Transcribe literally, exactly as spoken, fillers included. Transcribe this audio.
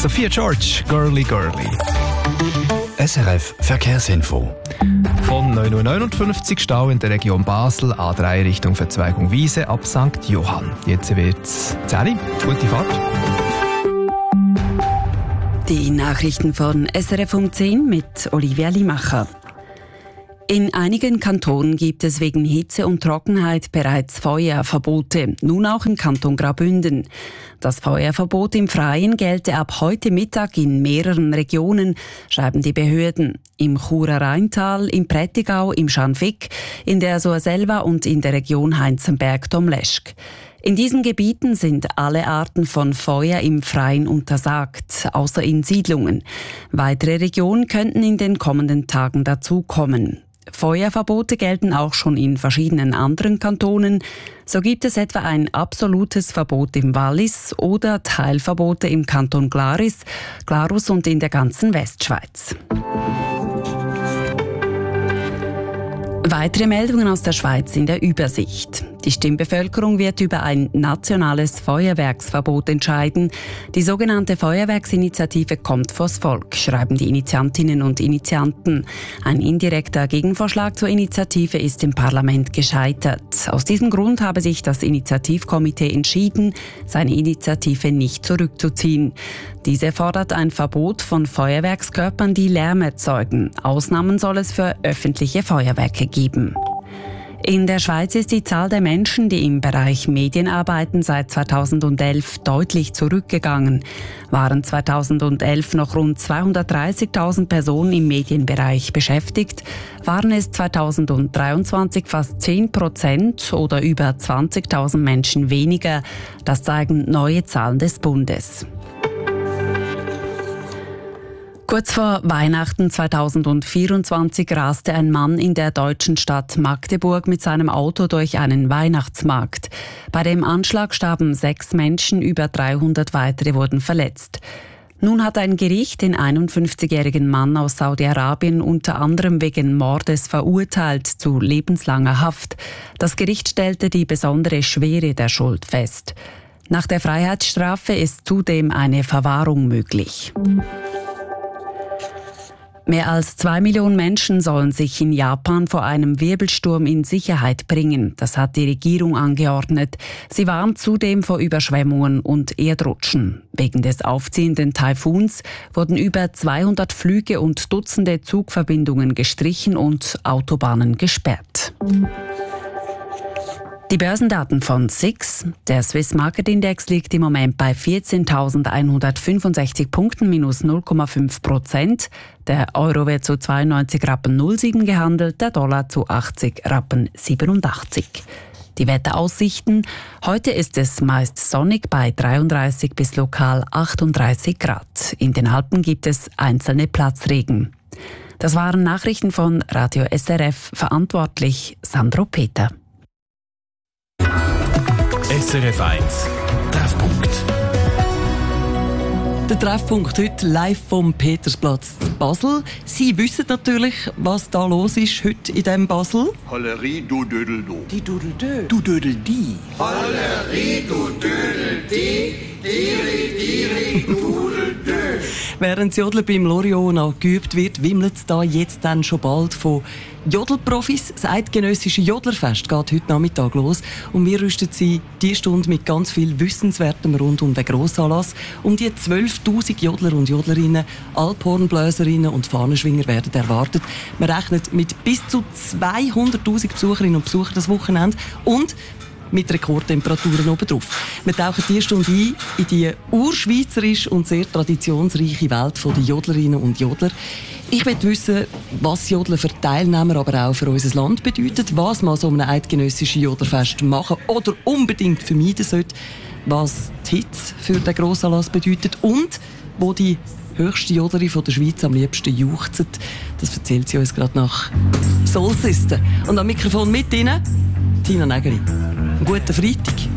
Sophia George, Girly Girly. S R F Verkehrsinfo. Von neun Uhr neunundfünfzig Stau in der Region Basel, A drei Richtung Verzweigung Wiese ab Sankt Johann. Jetzt wird's zehn. Gute Fahrt. Die Nachrichten von S R F um zehn mit Olivia Limacher. In einigen Kantonen gibt es wegen Hitze und Trockenheit bereits Feuerverbote, nun auch im Kanton Graubünden. Das Feuerverbot im Freien gelte ab heute Mittag in mehreren Regionen, schreiben die Behörden. Im Churer Rheintal, im Prättigau, im Scharnwig, in der Surselva und in der Region Heinzenberg-Domleschg. In diesen Gebieten sind alle Arten von Feuer im Freien untersagt, außer in Siedlungen. Weitere Regionen könnten in den kommenden Tagen dazukommen. Feuerverbote gelten auch schon in verschiedenen anderen Kantonen. So gibt es etwa ein absolutes Verbot im Wallis oder Teilverbote im Kanton Glaris, Glarus und in der ganzen Westschweiz. Weitere Meldungen aus der Schweiz in der Übersicht. Die Stimmbevölkerung wird über ein nationales Feuerwerksverbot entscheiden. Die sogenannte Feuerwerksinitiative kommt vors Volk, schreiben die Initiantinnen und Initianten. Ein indirekter Gegenvorschlag zur Initiative ist im Parlament gescheitert. Aus diesem Grund habe sich das Initiativkomitee entschieden, seine Initiative nicht zurückzuziehen. Diese fordert ein Verbot von Feuerwerkskörpern, die Lärm erzeugen. Ausnahmen soll es für öffentliche Feuerwerke geben. In der Schweiz ist die Zahl der Menschen, die im Bereich Medien arbeiten, seit zweitausendelf deutlich zurückgegangen. Waren zweitausendelf noch rund zweihundertdreißigtausend Personen im Medienbereich beschäftigt, waren es zweitausenddreiundzwanzig fast zehn Prozent oder über zwanzigtausend Menschen weniger. Das zeigen neue Zahlen des Bundes. Kurz vor Weihnachten zweitausendvierundzwanzig raste ein Mann in der deutschen Stadt Magdeburg mit seinem Auto durch einen Weihnachtsmarkt. Bei dem Anschlag starben sechs Menschen, über dreihundert weitere wurden verletzt. Nun hat ein Gericht den einundfünfzigjährigen Mann aus Saudi-Arabien unter anderem wegen Mordes verurteilt zu lebenslanger Haft. Das Gericht stellte die besondere Schwere der Schuld fest. Nach der Freiheitsstrafe ist zudem eine Verwahrung möglich. Mehr als zwei Millionen Menschen sollen sich in Japan vor einem Wirbelsturm in Sicherheit bringen. Das hat die Regierung angeordnet. Sie warnt zudem vor Überschwemmungen und Erdrutschen. Wegen des aufziehenden Taifuns wurden über zweihundert Flüge und Dutzende Zugverbindungen gestrichen und Autobahnen gesperrt. Die Börsendaten von S I X. Der Swiss Market Index liegt im Moment bei vierzehntausendeinhundertfünfundsechzig Punkten, minus null Komma fünf Prozent. Der Euro wird zu zweiundneunzig Rappen null sieben gehandelt, der Dollar zu achtzig Rappen siebenundachtzig. Die Wetteraussichten. Heute ist es meist sonnig bei dreiunddreißig bis lokal achtunddreißig Grad. In den Alpen gibt es einzelne Platzregen. Das waren Nachrichten von Radio S R F, verantwortlich Sandro Peter. S R F eins Treffpunkt. Der Treffpunkt heute live vom Petersplatz in Basel. Sie wissen natürlich, was da los ist heute in diesem Basel. Hallerie, du Dödel, du. Die Dödel, du Dödel, die. Hallerie, du Dödel, die. Diri, diri, dudel, dö. Während das Jodeln beim Loriot noch geübt wird, wimmelt es da jetzt dann schon bald von Jodelprofis. Das eidgenössische Jodlerfest geht heute Nachmittag los und wir rüsten Sie diese Stunde mit ganz viel Wissenswertem rund um den Grossanlass. Um die zwölftausend Jodler und Jodlerinnen, Alphornbläserinnen und Fahnenschwinger werden erwartet. Man rechnet mit bis zu zweihunderttausend Besucherinnen und Besuchern das Wochenende und mit Rekordtemperaturen obendrauf. Wir tauchen diese Stunde ein in die urschweizerische und sehr traditionsreiche Welt der Jodlerinnen und Jodler. Ich möchte wissen, was Jodeln für Teilnehmer, aber auch für unser Land bedeutet, was man so einem eidgenössischen Jodlerfest machen oder unbedingt vermeiden sollte, was die Hitze für den Grossanlass bedeutet und wo die höchste Jodlerin von der Schweiz am liebsten juchzt. Das erzählt sie uns gerade nach Soul Sister. Und am Mikrofon mit Ihnen Tina Nägeli. Einen guten Freitag.